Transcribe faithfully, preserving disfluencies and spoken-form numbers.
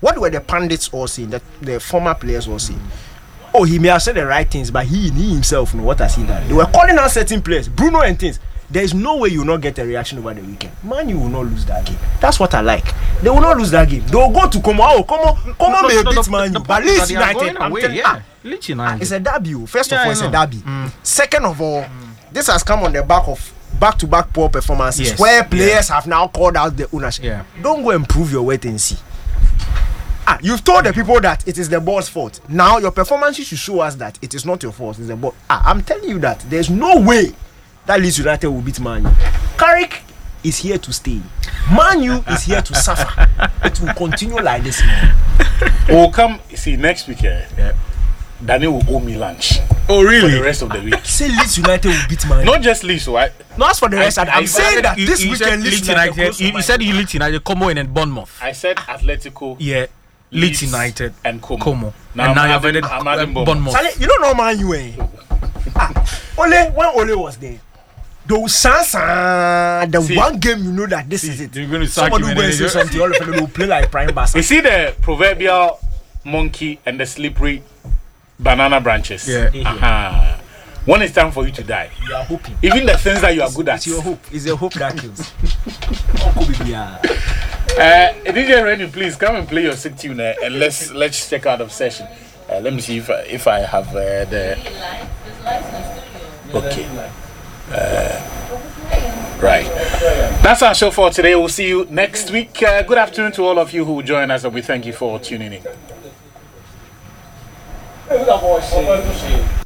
what were the pundits all saying? That the former players all saying? Oh, he may have said the right things, but he, he himself, you know, what has he done? They were calling out certain players, Bruno and things. There is no way you will not get a reaction over the weekend. Man, you will not lose that game. That's what I like. They will not lose that game. They will go to Como. Oh, Como, Como may beat Man U. But Leeds United, I'm telling you, ah, Leeds United. it's a derby. First Yeah, of all, I it's a know. derby. Mm. Second of all, mm. this has come on the back of back-to-back poor performances Yes. where players Yeah. have now called out the ownership. Yeah. Don't go and prove your wait and see. Ah, you've told the people that it is the board's fault. Now your performances should show us that it is not your fault. It's the board. Ah, I'm telling you that there's no way that Leeds United will beat Man U. Carrick is here to stay. Man U is here to suffer. It will continue like this. We'll come see next week. Eh? Yeah. Daniel will owe me lunch Oh, for really? the rest of the week. Say Leeds United will beat Man U. Not just Leeds, right? Not as for the rest. I, I'm I saying said that you- this you said weekend Leeds United. close to You, you Man said U. you Leeds United, Como and Bournemouth. I said Atletico, Yeah. Leeds United and Como. Como. Now and now I'm you've adding- added I'm uh, adding Bournemouth. Bournemouth. Charlie, you don't know Man U, eh? Ah, Ole, when Ole was there, those sansa, the See, one game you know that this is it. you're going to sack Somebody him will go and and say then- something, all of a sudden they will play like prime Barca. You see the proverbial monkey and the slippery banana branches. Yeah. Uh-huh. When it's time for you to die, You are hoping. even the things that you are good at. It's your hope. It's your hope that kills. Uncle Baby, ah. Uh, D J Randy, please come and play your sick tune uh, and let's let's check out of session. Uh, let me see if I, if I have uh, the okay. Uh, right. That's our show for today. We'll see you next week. Uh, good afternoon to all of you who join us, and we thank you for tuning in.